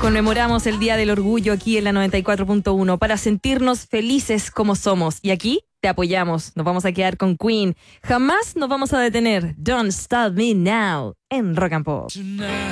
Conmemoramos el Día del Orgullo aquí en la 94.1 para sentirnos felices como somos. Y aquí te apoyamos. Nos vamos a quedar con Queen. Jamás nos vamos a detener. Don't Stop Me Now en Rock and Pop. Tonight.